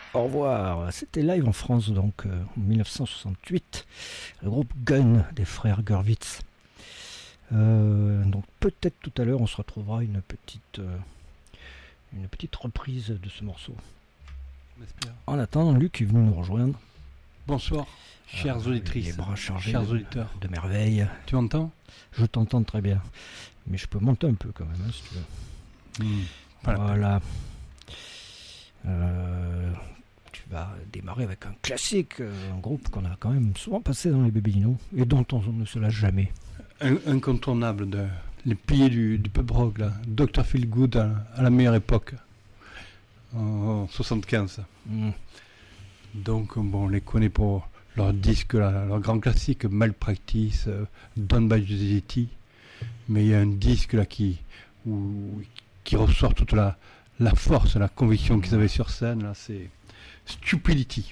Au revoir. C'était live en France, donc en 1968. Le groupe Gun des frères Gurwitz. Donc peut-être tout à l'heure, on se retrouvera une petite reprise de ce morceau. J'espère. En attendant, Luc est venu nous rejoindre. Bonsoir, chères auditrices, les bras chargés chers auditeurs. De merveille. Tu m'entends? Je t'entends très bien. Mais je peux monter un peu quand même, hein, si tu veux. Voilà. Tu vas démarrer avec un classique, un groupe qu'on a quand même souvent passé dans les Bébélinos et dont on ne se lâche jamais. Incontournable, les piliers du pub rock, là. Dr. Feelgood à la meilleure époque, en 75. Donc, bon, on les connaît pour leur disque, leur grand classique, Malpractice, Done by Society. Mais il y a un disque là qui ressort toute la force, la conviction qu'ils avaient sur scène, là, c'est Stupidity.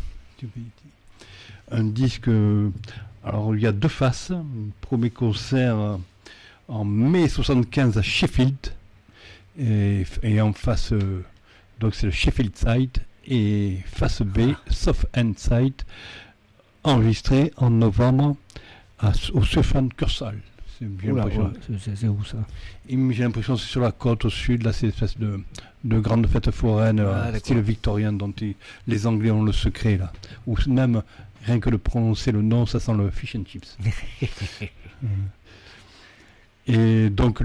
Un disque. Alors il y a deux faces. Premier concert en mai 75 à Sheffield et en face donc c'est le Sheffield Side et face B Soft End Side enregistré en novembre au Surfan Cursal. C'est où ça? J'ai l'impression que c'est sur la côte au sud, là c'est une espèce de grande fête foraine style victorien dont les Anglais ont le secret là, ou même rien que de prononcer le nom ça sent le fish and chips. Et donc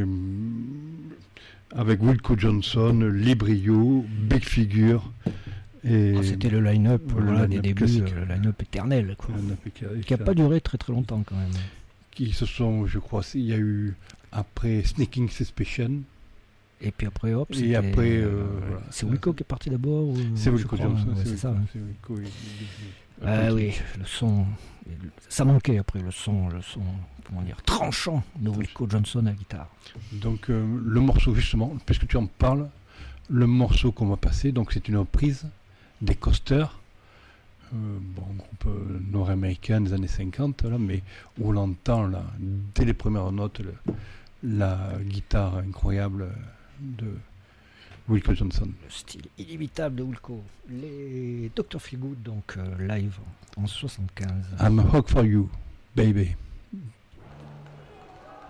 avec Wilco Johnson, Lee Brio, Big Figure et c'était le line-up des débuts, le line-up éternel quoi. Qui n'a pas duré très très longtemps quand même. Qui se sont, je crois, il y a eu après Sneaking Suspicion. Et puis après, hop, et après, c'est Wilco qui est parti d'abord. C'est Wilco Johnson, c'est ça. C'est Wilco. Oui, le son, ça manquait après le son, comment dire, tranchant de Wilco Johnson à guitare. Donc le morceau justement, puisque tu en parles, le morceau qu'on va passer, donc c'est une reprise des Coasters. Groupe nord-américain des années 50 là, mais où on entend là, dès les premières notes la guitare incroyable de Wilco Johnson. Le style inimitable de Wilco. Les Dr. Feelgood donc live en 75. I'm a hog for you, baby.